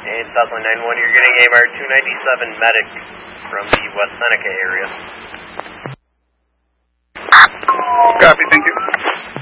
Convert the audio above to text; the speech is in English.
And Southland 9-1, you're getting AMR 297 medic from the West Seneca area.